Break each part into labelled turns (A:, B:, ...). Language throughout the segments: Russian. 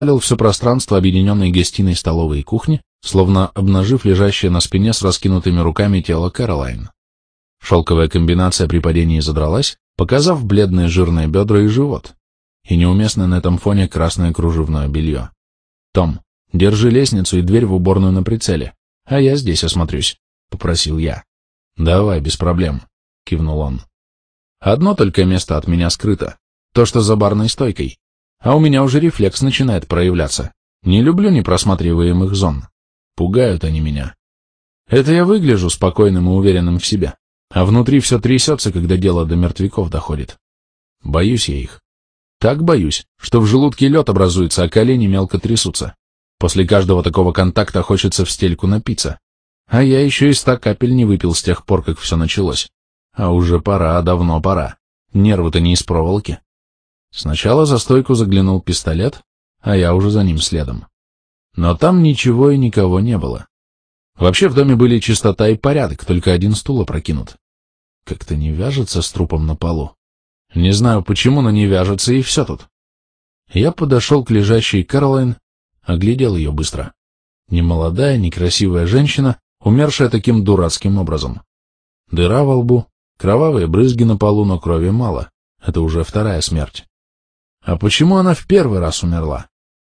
A: все пространство объединенной гостиной, столовой и кухни, словно обнажив лежащее на спине с раскинутыми руками тело Кэролайн. Шелковая комбинация при падении задралась, показав бледные жирные бедра и живот, и неуместное на этом фоне красное кружевное белье. «Том, держи лестницу и дверь в уборную на прицеле, а я здесь осмотрюсь», — попросил я. «Давай, без проблем», — кивнул он. «Одно только место от меня скрыто, то, что за барной стойкой, а у меня уже рефлекс начинает проявляться. Не люблю непросматриваемых зон. Пугают они меня. Это я выгляжу спокойным и уверенным в себе, а внутри все трясется, когда дело до мертвяков доходит. Боюсь я их. Так боюсь, что в желудке лед образуется, а колени мелко трясутся. После каждого такого контакта хочется в стельку напиться. А я еще и 100 капель не выпил с тех пор, как все началось. А уже пора, давно пора. Нервы-то не из проволоки. Сначала за стойку заглянул пистолет, а я уже за ним следом. Но там ничего и никого не было. Вообще в доме были чистота и порядок, только один стул опрокинут. Как-то не вяжется с трупом на полу. Не знаю почему, но не вяжется, и все тут. Я подошел к лежащей Кэролайн, оглядел ее быстро. Немолодая, некрасивая женщина, умершая таким дурацким образом. Дыра во лбу, кровавые брызги на полу, но крови мало. Это уже вторая смерть. А почему она в первый раз умерла?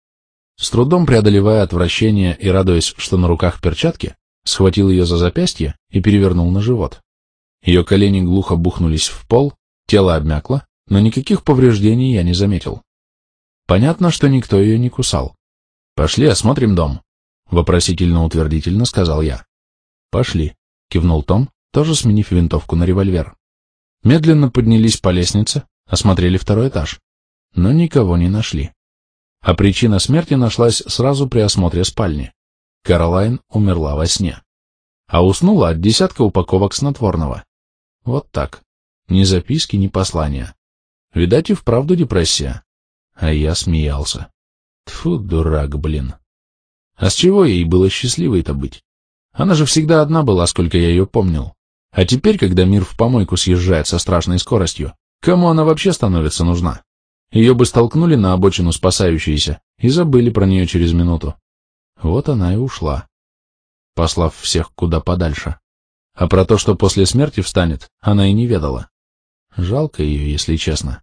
A: С трудом преодолевая отвращение и радуясь, что на руках перчатки, схватил ее за запястье и перевернул на живот. Ее колени глухо бухнулись в пол, тело обмякло, но никаких повреждений я не заметил. Понятно, что никто ее не кусал. «Пошли, осмотрим дом», — вопросительно-утвердительно сказал я. «Пошли», — кивнул Том, тоже сменив винтовку на револьвер. Медленно поднялись по лестнице, осмотрели второй этаж, но никого не нашли. А причина смерти нашлась сразу при осмотре спальни. Кэролайн умерла во сне. А уснула от десятка упаковок снотворного. Вот так. Ни записки, ни послания. Видать, и вправду депрессия. А я смеялся. Тьфу, дурак, блин. А с чего ей было счастливой-то быть? Она же всегда одна была, сколько я ее помнил. А теперь, когда мир в помойку съезжает со страшной скоростью, кому она вообще становится нужна? Ее бы столкнули на обочину спасающиеся и забыли про нее через минуту. Вот она и ушла, послав всех куда подальше. А про то, что после смерти встанет, она и не ведала. Жалко ее, если честно.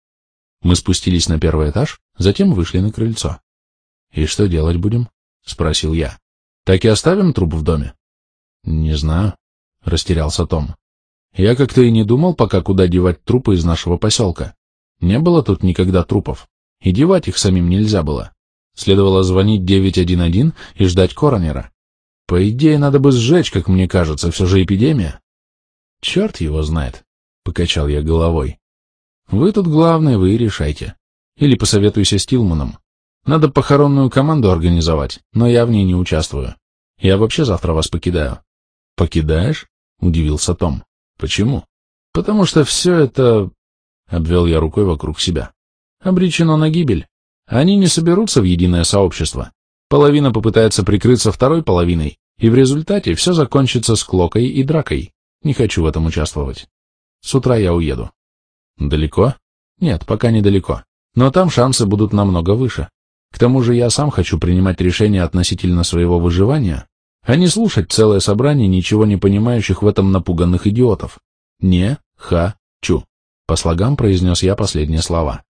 A: Мы спустились на первый этаж, затем вышли на крыльцо. «И что делать будем?» — спросил я. «Так и оставим труп в доме?» «Не знаю», — растерялся Том. «Я как-то и не думал пока, куда девать трупы из нашего поселка. Не было тут никогда трупов, и девать их самим нельзя было. Следовало звонить 911 и ждать коронера. По идее, надо бы сжечь, как мне кажется, все же эпидемия». «Черт его знает», — покачал я головой. «Вы тут главное, вы и решайте. Или посоветуйся с Тилманом. Надо похоронную команду организовать, но я в ней не участвую. Я вообще завтра вас покидаю». «Покидаешь?» — удивился Том. «Почему?» «Потому что все это...» — обвел я рукой вокруг себя. «Обречено на гибель. Они не соберутся в единое сообщество. Половина попытается прикрыться второй половиной, и в результате все закончится склокой и дракой. Не хочу в этом участвовать. С утра я уеду». «Далеко?» «Нет, пока недалеко. Но там шансы будут намного выше. К тому же я сам хочу принимать решения относительно своего выживания, а не слушать целое собрание ничего не понимающих в этом напуганных идиотов. Не хочу», — по слогам произнес я последние слова.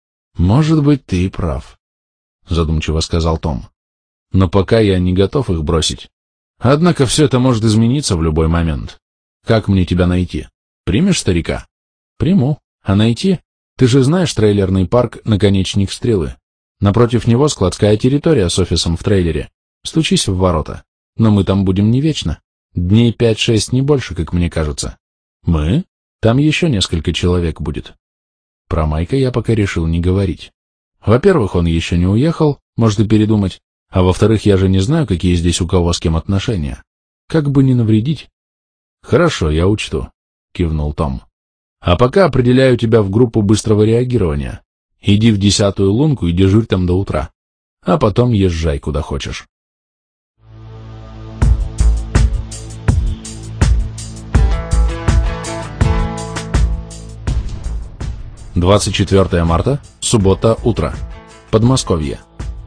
A: «Может быть, ты и прав», — задумчиво сказал Том. «Но пока я не готов их бросить. Однако все это может измениться в любой момент. Как мне тебя найти? Примешь старика?» «Приму. А найти? Ты же знаешь трейлерный парк «Наконечник стрелы». Напротив него складская территория с офисом в трейлере. Стучись в ворота. Но мы там будем не вечно. Дней 5-6, не больше, как мне кажется». «Мы? Там еще несколько человек будет». Про Майка я пока решил не говорить. Во-первых, он еще не уехал, может и передумать. А во-вторых, я же не знаю, какие здесь у кого с кем отношения. Как бы не навредить. «Хорошо, я учту», — кивнул Том. «А пока определяю тебя в группу быстрого реагирования. Иди в 10-ю лунку и дежурь там до утра. А потом езжай куда хочешь». «24 марта, суббота, утро. Подмосковье.